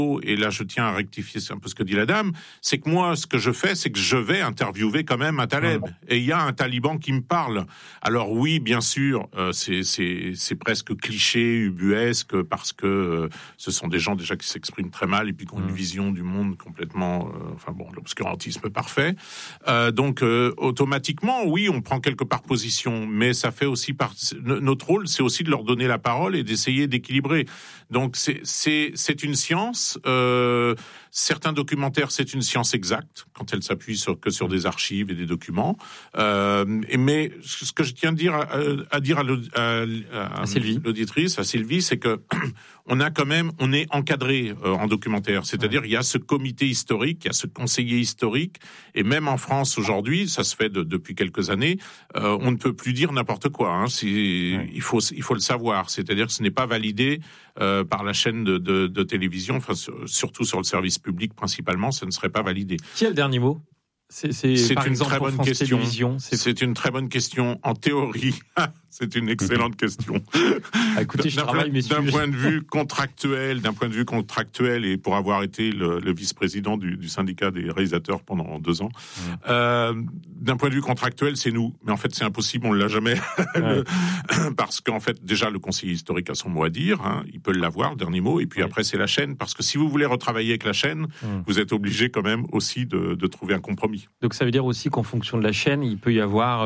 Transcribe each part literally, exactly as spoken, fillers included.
et là je tiens à rectifier un peu ce que dit la dame, c'est que moi ce que je fais, c'est que je vais interviewer quand même un Taleb, et il y a un taliban qui me parle. Alors oui, bien sûr, euh, c'est, c'est, c'est presque cliché, ubuesque, parce que euh, ce sont des gens déjà qui s'expriment très mal et puis qui ont une vision du monde complètement, euh, enfin bon, l'obscurantisme parfait. Euh, donc euh, automatiquement, oui, on prend quelque part position, mais ça fait aussi partie. Notre rôle, c'est aussi de leur donner la parole et d'essayer d'équilibrer. Donc c'est c'est c'est une science. Euh, certains documentaires, c'est une science exacte quand elle s'appuie sur que sur des archives et des documents. Euh, et mais ce que je tiens à dire à, à dire à, à, à, à Sylvie. l'auditrice, à Sylvie, c'est que on a quand même, on est encadré euh, en documentaire. C'est-à-dire, ouais. il y a ce comité historique, il y a ce conseiller historique, et même en France aujourd'hui, ça se fait de, depuis quelques années, euh, on ne peut plus dire n'importe quoi. Hein. C'est, ouais. il faut, il faut le savoir. C'est-à-dire que ce n'est pas validé euh, par la chaîne de, de, de télévision, enfin surtout sur le service public principalement, ça ne serait pas validé. Qui a le dernier mot ? C'est, c'est, c'est par une exemple, très bonne France question. Télévisions, c'est... c'est une très bonne question. En théorie, c'est une excellente question. Ah, écoutez, je d'un, travaille, messieurs. D'un point de vue contractuel, d'un point de vue contractuel, et pour avoir été le, le vice-président du, du syndicat des réalisateurs pendant deux ans, mmh. euh, d'un point de vue contractuel, c'est nous. Mais en fait, c'est impossible, on ne l'a jamais. Ouais. Parce qu'en fait, déjà, le conseiller historique a son mot à dire. Hein, il peut l'avoir, le dernier mot. Et puis ouais. après, c'est la chaîne. Parce que si vous voulez retravailler avec la chaîne, mmh. vous êtes obligé quand même aussi de, de trouver un compromis. Donc ça veut dire aussi qu'en fonction de la chaîne, il peut y avoir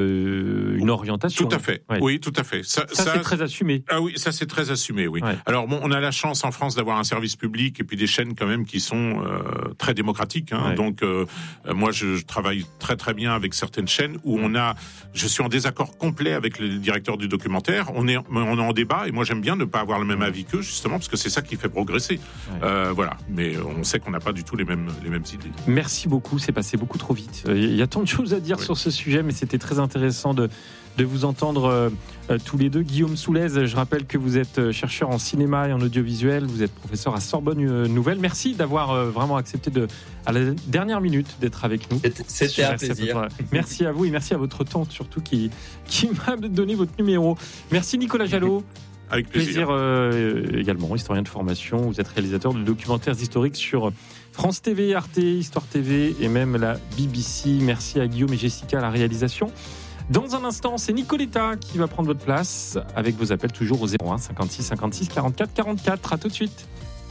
euh, une orientation. Tout à fait. Ouais. Oui, tout à fait. Ça, ça, ça c'est très assumé. Ah oui, ça c'est très assumé. Oui. Ouais. Alors bon, on a la chance en France d'avoir un service public et puis des chaînes quand même qui sont euh, très démocratiques. Hein. Ouais. Donc euh, moi, je, je travaille très très bien avec certaines chaînes où on a, je suis en désaccord complet avec le directeur du documentaire. On est, on est en débat et moi j'aime bien ne pas avoir le même avis qu'eux justement parce que c'est ça qui fait progresser. Ouais. Euh, voilà. Mais on sait qu'on n'a pas du tout les mêmes les mêmes idées. Merci beaucoup. C'est passé beaucoup trop vite. Il y a tant de choses à dire oui. sur ce sujet, mais c'était très intéressant de, de vous entendre euh, euh, tous les deux. Guillaume Soulez, je rappelle que vous êtes chercheur en cinéma et en audiovisuel, vous êtes professeur à Sorbonne euh, Nouvelle. Merci d'avoir euh, vraiment accepté de, à la dernière minute d'être avec nous. C'était, c'était un plaisir. Merci à vous et merci à votre tante surtout qui, qui m'a donné votre numéro. Merci Nicolas Jalot. Avec plaisir. plaisir euh, également, historien de formation. Vous êtes réalisateur de documentaires historiques sur France T V, Arte, Histoire T V et même la B B C. Merci à Guillaume et Jessica à la réalisation. Dans un instant, c'est Nicoletta qui va prendre votre place avec vos appels toujours au zéro un cinquante-six cinquante-six quarante-quatre quarante-quatre. À tout de suite.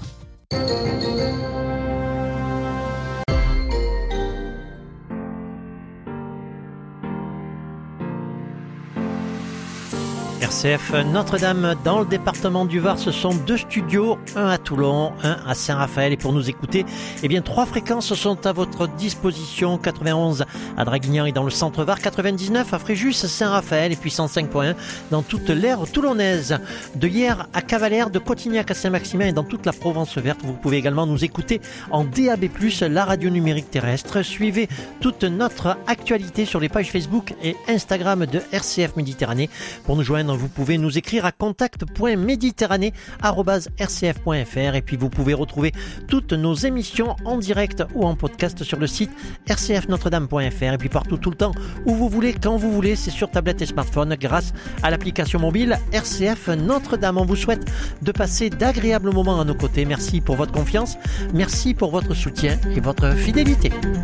R C F Notre-Dame dans le département du Var, ce sont deux studios, un à Toulon, un à Saint-Raphaël. Et pour nous écouter, eh bien trois fréquences sont à votre disposition. quatre-vingt-onze à Draguignan et dans le centre Var, quatre-vingt-dix-neuf à Fréjus, Saint-Raphaël et puis cent cinq point un dans toute l'aire toulonnaise. De Hyères à Cavalère, de Cotignac à Saint-Maximin et dans toute la Provence verte. Vous pouvez également nous écouter en D A B plus, la radio numérique terrestre. Suivez toute notre actualité sur les pages Facebook et Instagram de R C F Méditerranée. Pour nous joindre, vous pouvez nous écrire à contact point méditerranée arobase r c f point f r et puis vous pouvez retrouver toutes nos émissions en direct ou en podcast sur le site r c f notre dame point f r et puis partout, tout le temps, où vous voulez, quand vous voulez, c'est sur tablette et smartphone grâce à l'application mobile R C F Notre-Dame. On vous souhaite de passer d'agréables moments à nos côtés. Merci pour votre confiance, merci pour votre soutien et votre fidélité.